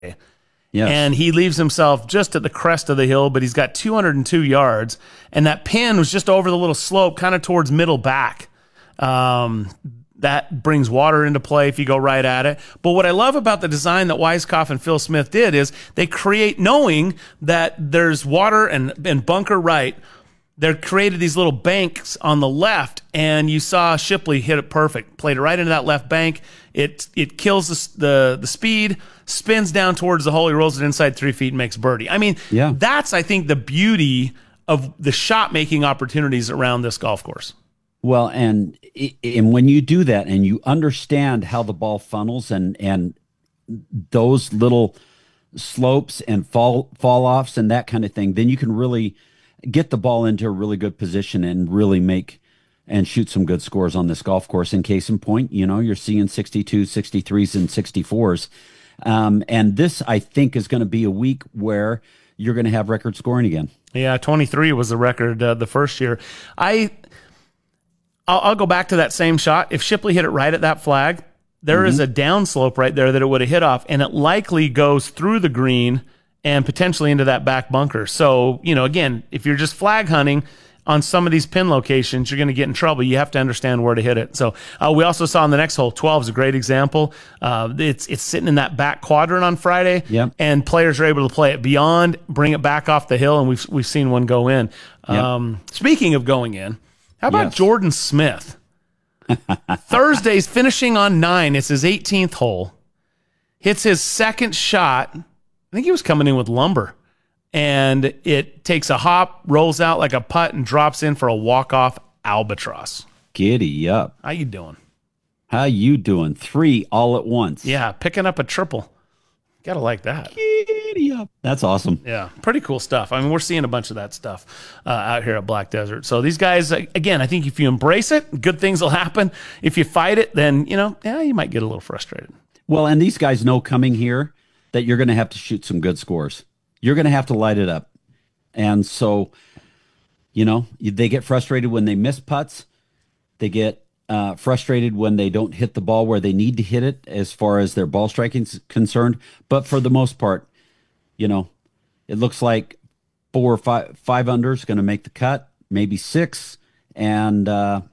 Yes. And he leaves himself just at the crest of the hill, but he's got 202 yards. And that pin was just over the little slope, kind of towards middle back. That brings water into play if you go right at it. But what I love about the design that Weiskopf and Phil Smith did is they create, knowing that there's water and bunker right, they created these little banks on the left, and you saw Shipley hit it perfect. Played it right into that left bank. It kills the speed, spins down towards the hole. He rolls it inside 3 feet and makes birdie. I mean, that's, I think, the beauty of the shot-making opportunities around this golf course. Well, and when you do that and you understand how the ball funnels and those little slopes and fall-offs and that kind of thing, then you can really get the ball into a really good position and really make and shoot some good scores on this golf course. In case in point, you're seeing 62, 63s, and 64s. And this, I think, is going to be a week where you're going to have record scoring again. Yeah, 23 was the record the first year. I'll go back to that same shot. If Shipley hit it right at that flag, there is a downslope right there that it would have hit off, and it likely goes through the green and potentially into that back bunker. So, again, if you're just flag hunting on some of these pin locations, you're going to get in trouble. You have to understand where to hit it. So we also saw on the next hole, 12 is a great example. It's sitting in that back quadrant on Friday, and players are able to play it beyond, bring it back off the hill, and we've seen one go in. Speaking of going in, how about Jordan Smith? Thursday's finishing on 9. It's his 18th hole. Hits his second shot. I think he was coming in with lumber, and it takes a hop, rolls out like a putt, and drops in for a walk-off albatross. Giddy up. How you doing? How you doing? 3 all at once. Yeah, picking up a triple. Gotta like that. Giddy up. That's awesome. Yeah, pretty cool stuff. I mean, we're seeing a bunch of that stuff out here at Black Desert. So these guys, again, I think if you embrace it, good things will happen. If you fight it, then, you might get a little frustrated. Well, and these guys know coming here that you're going to have to shoot some good scores. You're going to have to light it up. And so, they get frustrated when they miss putts. They get frustrated when they don't hit the ball where they need to hit it as far as their ball striking is concerned. But for the most part, it looks like 4 or 5 under is going to make the cut, maybe 6, and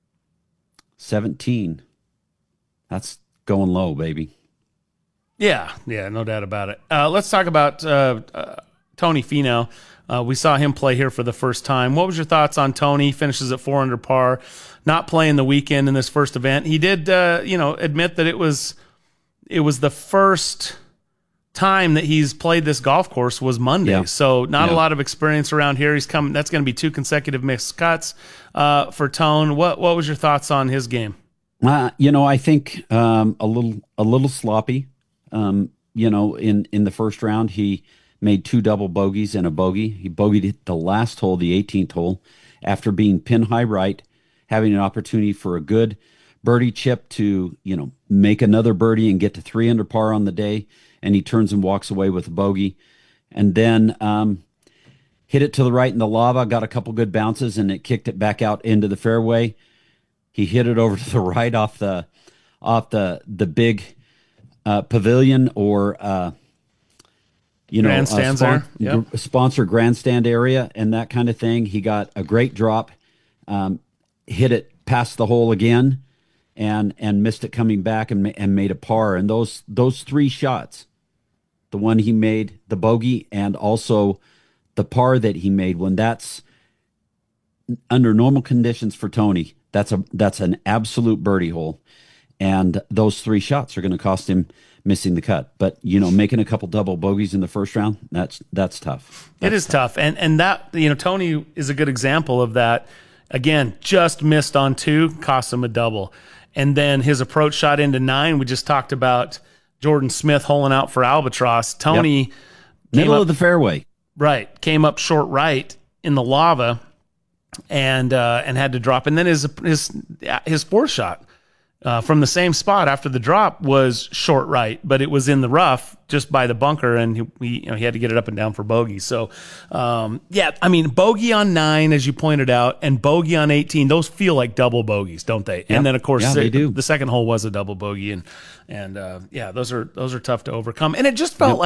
17. That's going low, baby. Yeah, no doubt about it. Let's talk about Tony Finau. We saw him play here for the first time. What was your thoughts on Tony? Finishes at 4 under par, not playing the weekend in this first event. He did, admit that it was the first time that he's played this golf course was Monday. So not a lot of experience around here. He's coming. That's going to be 2 consecutive missed cuts for Tone. What was your thoughts on his game? I think a little sloppy. In the first round, he made 2 double bogeys and a bogey. He bogeyed the last hole, the 18th hole, after being pin high right, having an opportunity for a good birdie chip to, make another birdie and get to 3 under par on the day. And he turns and walks away with a bogey. And then hit it to the right in the lava, got a couple good bounces, and it kicked it back out into the fairway. He hit it over to the right off the big pavilion or grandstands sponsor grandstand area and that kind of thing. He got a great drop, hit it past the hole again, and missed it coming back and made a par. And those 3 shots, the one he made, the bogey, and also the par that he made, when that's under normal conditions for Tony, that's an absolute birdie hole. And those 3 shots are going to cost him missing the cut. But, making a couple double bogeys in the first round, that's tough. It is tough. And that, Tony is a good example of that. Again, just missed on 2, cost him a double. And then his approach shot into 9. We just talked about Jordan Smith holing out for albatross. Tony, middle of the fairway. Right. Came up short right in the lava and had to drop. And then his fourth shot, from the same spot after the drop was short right, but it was in the rough just by the bunker, and he had to get it up and down for bogey. So, bogey on 9, as you pointed out, and bogey on 18, those feel like double bogeys, don't they? And then, of course, they do. The second hole was a double bogey, and those are tough to overcome. And it just felt